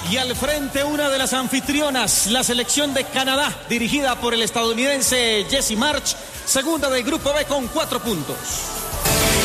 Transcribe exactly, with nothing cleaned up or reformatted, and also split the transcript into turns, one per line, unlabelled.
Y al frente una de las anfitrionas, la selección de Canadá, dirigida por el estadounidense Jesse March, segunda del Grupo B con cuatro puntos.